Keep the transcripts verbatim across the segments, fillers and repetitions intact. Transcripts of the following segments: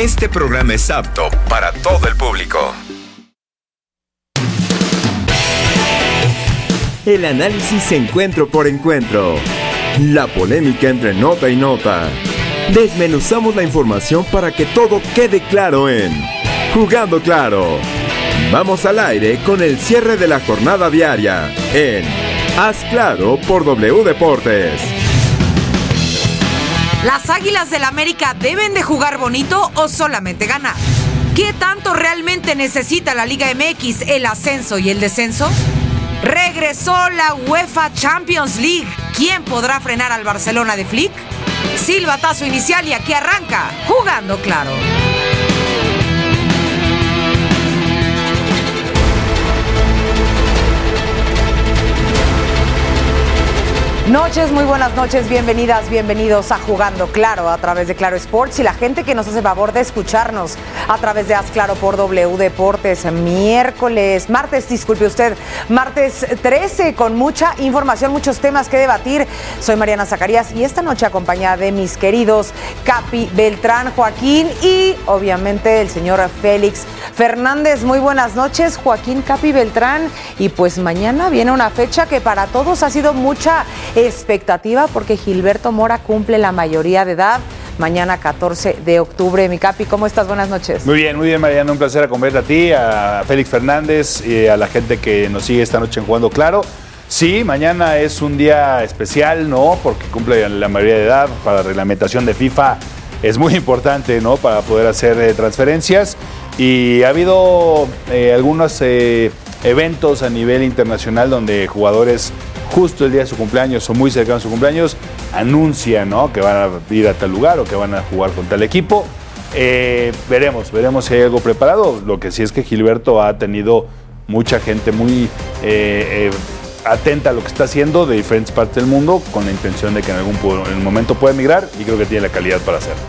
Este programa es apto para todo el público. El análisis encuentro por encuentro. La polémica entre nota y nota. Desmenuzamos la información para que todo quede claro en Jugando Claro. Vamos al aire con el cierre de la jornada diaria en Haz Claro por W Deportes. ¿Las Águilas del América deben de jugar bonito o solamente ganar? ¿Qué tanto realmente necesita la Liga M X, el ascenso y el descenso? Regresó la UEFA Champions League. ¿Quién podrá frenar al Barcelona de Flick? Silbatazo inicial y aquí arranca Jugando Claro. Noches, muy buenas noches, bienvenidas, bienvenidos a Jugando Claro a través de Claro Sports y la gente que nos hace favor de escucharnos a través de Haz Claro por W Deportes. Miércoles, martes, disculpe usted, martes trece con mucha información, muchos temas que debatir. Soy Mariana Zacarías y esta noche acompañada de mis queridos Capi Beltrán, Joaquín y obviamente el señor Félix Fernández. Muy buenas noches, Joaquín, Capi Beltrán. Y pues mañana viene una fecha que para todos ha sido mucha expectativa porque Gilberto Mora cumple la mayoría de edad. Mañana catorce de octubre. Mi Capi, ¿cómo estás? Buenas noches. Muy bien, muy bien, Mariana. Un placer acompañarte a ti, a Félix Fernández y a la gente que nos sigue esta noche en Jugando Claro. Sí, mañana es un día especial, ¿no? Porque cumple la mayoría de edad. Para la reglamentación de FIFA es muy importante, ¿no? Para poder hacer eh, transferencias. Y ha habido eh, algunos eh, eventos a nivel internacional donde jugadores justo el día de su cumpleaños o muy cercano a su cumpleaños anuncian, ¿no? Que van a ir a tal lugar o que van a jugar con tal equipo. Eh, veremos, veremos si hay algo preparado. Lo que sí es que Gilberto ha tenido mucha gente muy eh, eh, atenta a lo que está haciendo de diferentes partes del mundo con la intención de que en algún en un momento pueda emigrar y creo que tiene la calidad para hacerlo.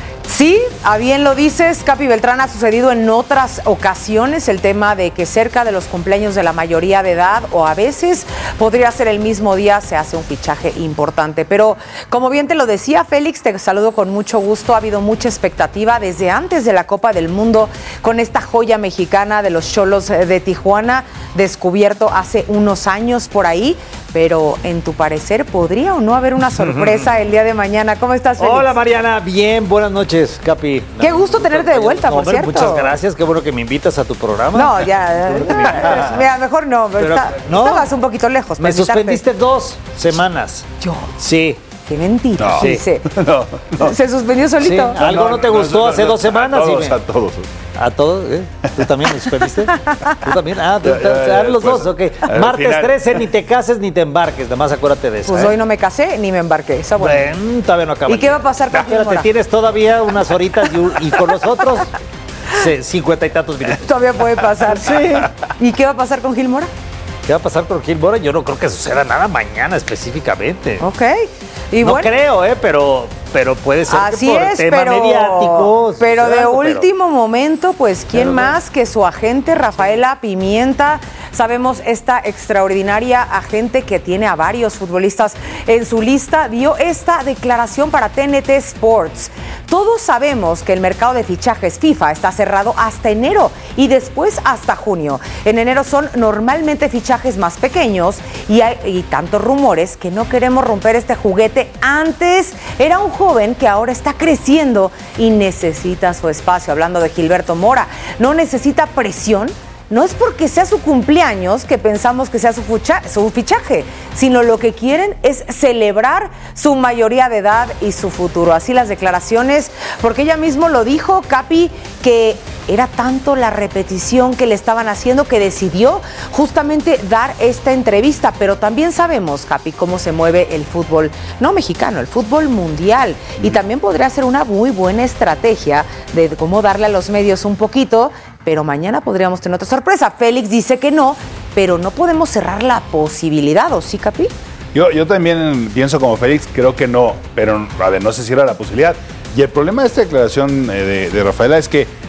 Sí, a bien lo dices, Capi Beltrán, ha sucedido en otras ocasiones el tema de que cerca de los cumpleaños de la mayoría de edad o a veces podría ser el mismo día se hace un fichaje importante. Pero como bien te lo decía, Félix, te saludo con mucho gusto. Ha habido mucha expectativa desde antes de la Copa del Mundo con esta joya mexicana de los Xolos de Tijuana, descubierto hace unos años por ahí. Pero en tu parecer, ¿podría o no haber una sorpresa el día de mañana? ¿Cómo estás, Félix? Hola, Mariana. Bien, buenas noches, Capi. Qué gusto tenerte de vuelta, no, por hombre, cierto. Muchas gracias, qué bueno que me invitas a tu programa. No, ya, mira, mejor no, pero está, no, estabas un poquito lejos. Me suspendiste dos semanas. ¿Yo? Sí. Qué mentira. No, sí. no, no. ¿Se suspendió solito? Sí. ¿Algo no, no te gustó no, hace no, dos semanas? A todos, y me... a todos. ¿A todos? ¿Eh? ¿Tú también me suspendiste? ¿Tú también? Ah, tú, ya, ya, ya, los pues, dos, ok. Martes trece, ni te cases ni te embarques, nada más acuérdate de eso. Pues ¿eh? hoy no me casé ni me embarqué, eso bueno. Bueno, todavía no acaba. ¿Y qué va a pasar con Gil Mora? Tienes todavía unas horitas y, y con nosotros cincuenta y tantos minutos. Todavía puede pasar. Sí. ¿Y qué va a pasar con Gil Mora? ¿Qué va a pasar con Gil Mora? Yo no creo que suceda nada mañana específicamente. Ok. Y no bueno, creo, ¿eh? Pero, pero puede ser así que por es, tema pero, mediático. Pero de algo, último pero, momento, pues, ¿quién pero, más que su agente Rafaela Pimienta? Sabemos esta extraordinaria agente que tiene a varios futbolistas en su lista, dio esta declaración para T N T Sports. Todos sabemos que el mercado de fichajes FIFA está cerrado hasta enero y después hasta junio. En enero son normalmente fichajes más pequeños y hay y tantos rumores que no queremos romper este juguete. Antes era un joven que ahora está creciendo y necesita su espacio. Hablando de Gilberto Mora, no necesita presión. No es porque sea su cumpleaños que pensamos que sea su, fucha, su fichaje, sino lo que quieren es celebrar su mayoría de edad y su futuro. Así las declaraciones, porque ella mismo lo dijo, Capi, que era tanto la repetición que le estaban haciendo que decidió justamente dar esta entrevista. Pero también sabemos, Capi, cómo se mueve el fútbol, no mexicano, el fútbol mundial. Y también podría ser una muy buena estrategia de cómo darle a los medios un poquito, pero mañana podríamos tener otra sorpresa. Félix dice que no, pero no podemos cerrar la posibilidad, ¿o sí, Capi? Yo, yo también pienso como Félix, creo que no, pero a ver, no se cierra la posibilidad. Y el problema de esta declaración de, de Rafaela es que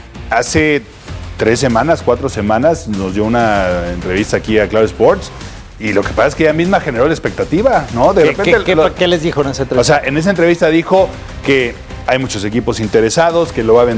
hace tres semanas, cuatro semanas, nos dio una entrevista aquí a Claro Sports y lo que pasa es que ella misma generó la expectativa, ¿no? De ¿Qué, repente, ¿qué, lo, ¿Qué les dijo en esa entrevista? O sea, en esa entrevista dijo que hay muchos equipos interesados, que lo va a vender